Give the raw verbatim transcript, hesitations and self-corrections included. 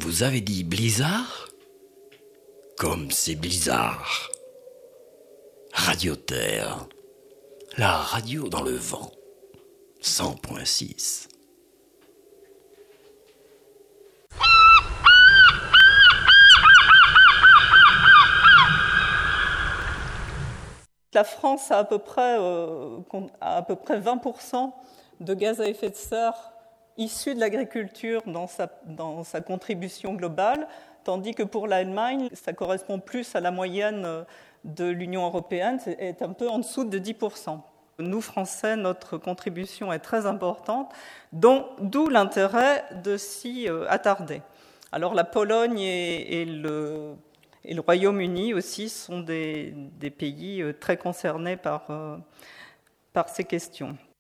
Vous avez dit blizzard ? Comme c'est blizzard. Radio Terre, la radio dans le vent, cent point six. La France a à peu près, euh, a à peu près vingt pour cent de gaz à effet de serre issus de l'agriculture dans sa, dans sa contribution globale, tandis que pour l'Allemagne, ça correspond plus à la moyenne de l'Union européenne, c'est un peu en dessous de dix pour cent. Nous, Français, notre contribution est très importante, dont, d'où l'intérêt de s'y attarder. Alors la Pologne et, et le... Et le Royaume-Uni aussi sont des, des pays très concernés par, euh, par ces questions.